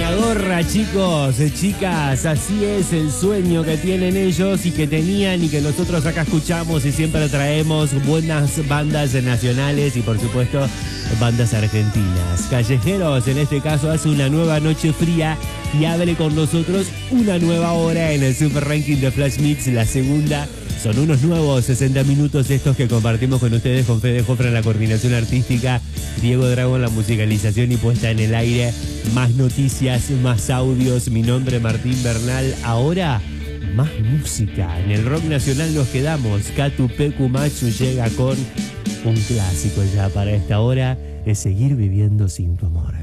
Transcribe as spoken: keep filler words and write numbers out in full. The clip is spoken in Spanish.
Gorra, chicos, eh, chicas, así es el sueño que tienen ellos y que tenían y que nosotros acá escuchamos y siempre traemos buenas bandas nacionales y por supuesto bandas argentinas. Callejeros en este caso hace una nueva noche fría y abre con nosotros una nueva hora en el Super Ranking de Flash Mix, la segunda. Son unos nuevos sesenta minutos estos que compartimos con ustedes, con Fede Jofra en la coordinación artística, Diego Drago en la musicalización y puesta en el aire. Más noticias, más audios. Mi nombre es Martín Bernal. Ahora, más música. En el rock nacional nos quedamos. Catu Pecu Machu llega con un clásico ya para esta hora. Es Seguir Viviendo Sin Tu Amor.